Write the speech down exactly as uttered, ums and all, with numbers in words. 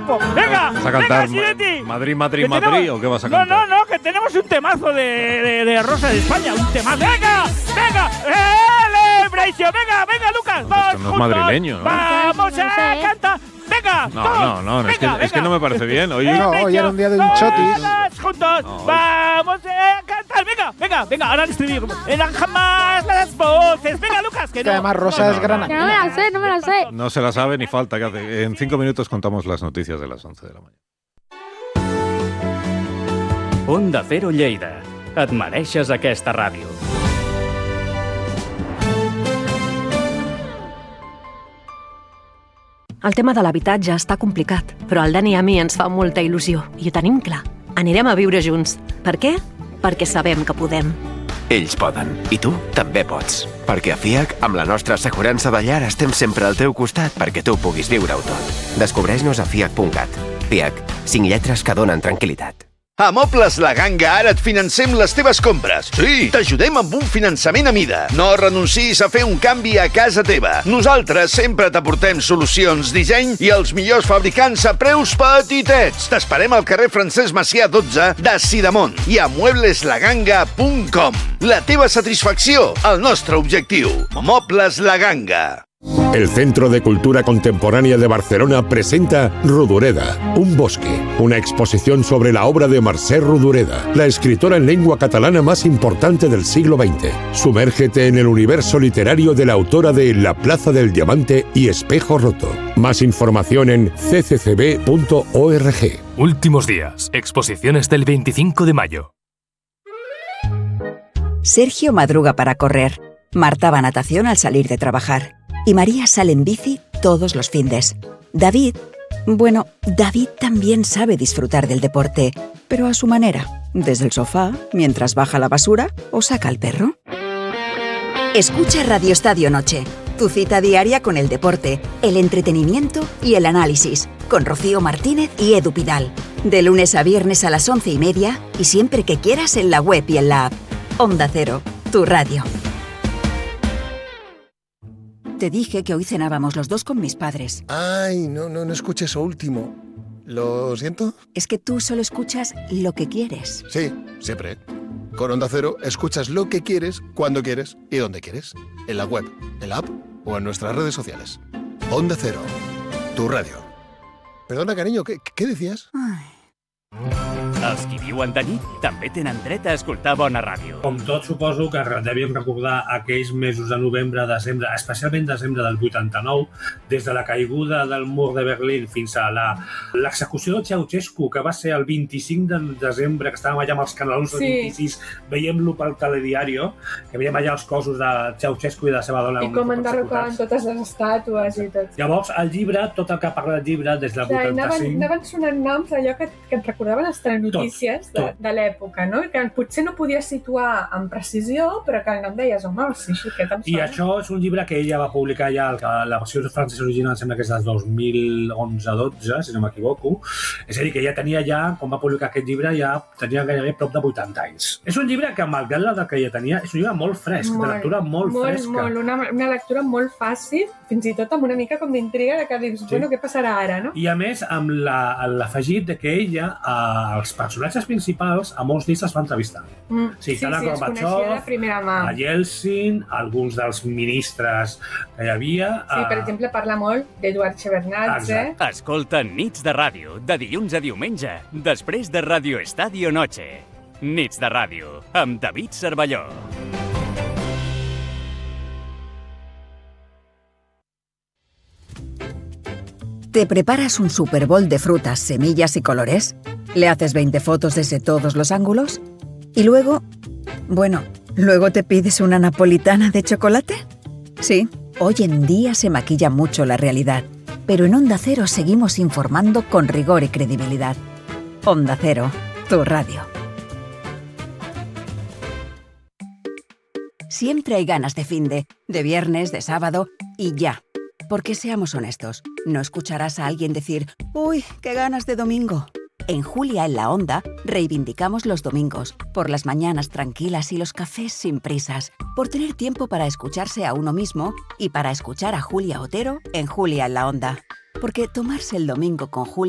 tiempo. Venga, ¿Vas a cantar venga, Sinetti. Madrid, Madrid, Madrid o qué vas a cantar? No, no, no, que tenemos un temazo de, de, de Rosa de España, un temazo. Venga, venga, celebration. Venga, venga, Lucas. Vamos Esto no es madrileño, ¿no? Vamos a cantar. Venga, No, todos. no, no, no, es, que, Venga, es que venga. no me parece bien. Hoy, No, hoy era un día de un chotis. Todos juntos, No, hoy- vamos a cantar. Venga, venga, venga, ahora el estribillo. Eran jamás las voces. Venga, Lucas, que Que no. además Rosa No, es no, grana. Que no me la sé, no me la sé. no se la sabe ni falta que hace. En cinco minutos contamos las noticias de las once de la mañana. Onda Cero Lleida. Et mereixes aquesta ràdio. El tema de l'habitatge està complicat, però al Dani i a mi ens fa molta il·lusió i ho tenim clar. Anirem a viure junts. Per què? Perquè sabem que podem. Ells poden, i tu també pots. Perquè a F I A C, amb la nostra assegurança de llar, estem sempre al teu costat perquè tu puguis viure-ho tot. Descobreix-nos a fiac punt cat. F I A C, cinc lletres que donen tranquil·litat. A Mobles La Ganga ara et financem les teves compres. Sí, t'ajudem amb un finançament a mida. No renuncis a fer un canvi a casa teva. Nosaltres sempre t'aportem solucions, disseny i els millors fabricants a preus petitets. T'esperem al carrer Francesc Macià dotze de Sidamont i a muebles la ganga punt com. La teva satisfacció, el nostre objectiu. Mobles La Ganga. El Centro de Cultura Contemporánea de Barcelona presenta Rodoreda, un bosque, una exposición sobre la obra de Mercè Rodoreda, la escritora en lengua catalana más importante del siglo veinte. Sumérgete en el universo literario de la autora de La Plaza del Diamante y Espejo Roto. Más información en c c c b punto org. Últimos días. Exposiciones del veinticinco de mayo. Sergio madruga para correr. Marta va a natación al salir de trabajar. Y María sale en bici todos los findes. David, bueno, David también sabe disfrutar del deporte, pero a su manera, desde el sofá, mientras baja la basura o saca al perro. Escucha Radio Estadio Noche, tu cita diaria con el deporte, el entretenimiento y el análisis, con Rocío Martínez y Edu Pidal. De lunes a viernes a las once y media y siempre que quieras en la web y en la app. Onda Cero, tu radio. Te dije que hoy cenábamos los dos con mis padres. Ay, no, no, no escuché eso último. ¿Lo siento? Es que tú solo escuchas lo que quieres. Sí, siempre. Con Onda Cero escuchas lo que quieres, cuando quieres y donde quieres. En la web, en la app o en nuestras redes sociales. Onda Cero, tu radio. Perdona, cariño, ¿qué, qué decías? Ay. Els qui viuen de nit també tenen dret a escoltar bona ràdio. Com tot, suposo que devíem recordar aquells mesos de novembre, desembre, especialment desembre del vuitanta-nou, des de la caiguda del mur de Berlín fins a la, l'execució de Ceausescu, que va ser el vint-i-cinc de desembre, que estàvem allà amb els canals del Sí. vint-i-sis, veiem-lo pel telediario, que veiem allà els cossos de Ceausescu i de la seva dona. I com enderrocaven totes les estàtues i tot. Llavors, el llibre, tot el que parla del llibre, des del O sigui, anaven, vuitanta-cinc... anaven sonant noms allò que, que et recordaven les telenotícies Tot, de, de l'època, no? I que potser no podies situar amb precisió, però que no em deies, home, sí, sí, que te'n I sona. això és un llibre que ella va publicar ja, la versió francesa original sembla que és del dos mil onze dotze, si no m'equivoco. És a dir, que ja tenia ja, quan va publicar aquest llibre, ja tenia gairebé prop de vuitanta anys. És un llibre que, malgrat l'edat que ella tenia, és un llibre molt fresc, de lectura molt, molt fresca. Molt, una, una lectura molt fàcil, fins i tot amb una mica com d'intriga, de que dius, Sí. bueno, què passarà ara, no? I a més, amb la- l'afegit de que ella, eh, els personatges principals, a molts d'ells es va entrevistar. Mm. Sí, sí, tant a sí, els Gorbachev, coneixia de primera mà. a Yeltsin, alguns dels ministres que hi havia... Sí, per eh, exemple, parla molt d'Eduard Shevardnadze. Escolta Nits de Ràdio, de dilluns a diumenge, després de Radio Estadio Noche. Nits de Ràdio, amb David Cervelló. ¿Te preparas un Super Bowl de frutas, semillas y colores? ¿Le haces veinte fotos desde todos los ángulos? ¿Y luego? Bueno, ¿luego te pides una napolitana de chocolate? Sí, hoy en día se maquilla mucho la realidad, pero en Onda Cero seguimos informando con rigor y credibilidad. Onda Cero, tu radio. Siempre hay ganas de finde, de viernes, de sábado y ya. Porque seamos honestos, no escucharás a alguien decir «Uy, qué ganas de domingo». En Julia en la Onda reivindicamos los domingos, por las mañanas tranquilas y los cafés sin prisas, por tener tiempo para escucharse a uno mismo y para escuchar a Julia Otero en Julia en la Onda. Porque tomarse el domingo con Julia